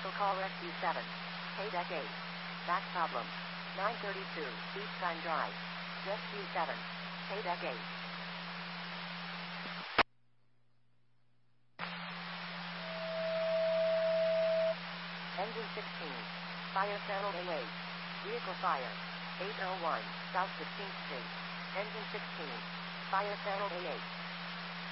Commercial call SC7. Deck 8. Back problem. 932, Beachside Drive. Jet Q7. Deck 8. Engine 16. Fire channel A8. Vehicle fire. 801, South 16th Street. Engine 16. Fire channel A8.